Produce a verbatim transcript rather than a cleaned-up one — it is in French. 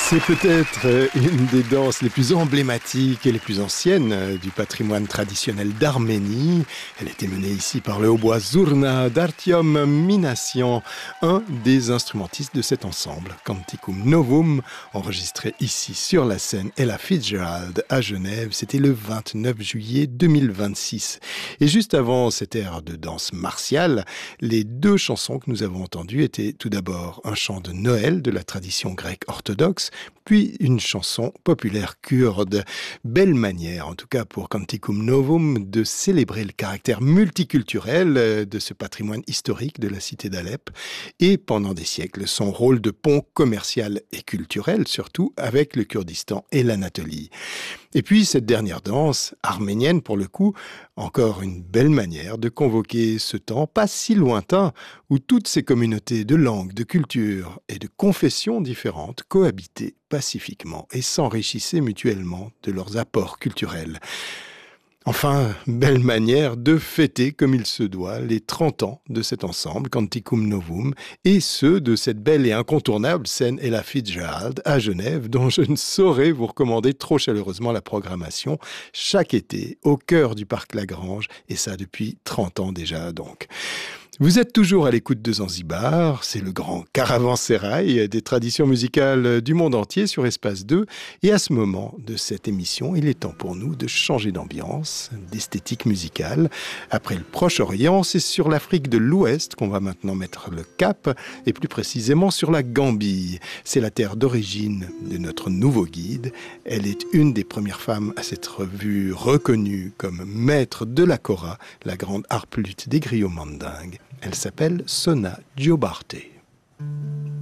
C'est peut-être euh, une des danses les plus emblématiques et les plus anciennes euh, du patrimoine traditionnel d'Arménie. Elle était menée ici par le hautbois Zurna d'Artyom Minassian, un des instrumentistes de cet ensemble. Canticum Novum, enregistré ici sur la scène Ella Fitzgerald à Genève, c'était le vingt-neuf juillet deux mille vingt-six. Et juste avant cette ère de danse martiale, les deux chansons que nous avons entendues étaient tout d'abord un chant de Noël de la tradition grecque orthodoxe, puis une chanson populaire kurde. Belle manière, en tout cas pour Canticum Novum, de célébrer le caractère multiculturel de ce patrimoine historique de la cité d'Alep et pendant des siècles son rôle de pont commercial et culturel, surtout avec le Kurdistan et l'Anatolie. Et puis cette dernière danse, arménienne pour le coup, encore une belle manière de convoquer ce temps pas si lointain où toutes ces communautés de langues, de cultures et de confessions différentes cohabitaient pacifiquement et s'enrichissaient mutuellement de leurs apports culturels. Enfin, belle manière de fêter comme il se doit les trente ans de cet ensemble, Canticum Novum, et ceux de cette belle et incontournable scène Ella Fitzgerald à Genève, dont je ne saurais vous recommander trop chaleureusement la programmation, chaque été, au cœur du parc Lagrange, et ça depuis trente ans déjà donc. Vous êtes toujours à l'écoute de Zanzibar, c'est le grand caravansérail des traditions musicales du monde entier sur Espace deux. Et à ce moment de cette émission, il est temps pour nous de changer d'ambiance, d'esthétique musicale. Après le Proche-Orient, c'est sur l'Afrique de l'Ouest qu'on va maintenant mettre le cap, et plus précisément sur la Gambie. C'est la terre d'origine de notre nouveau guide. Elle est une des premières femmes à s'être vue reconnue comme maître de la kora, la grande harpe luth des griots mandingues. Elle s'appelle Sona Diobarte.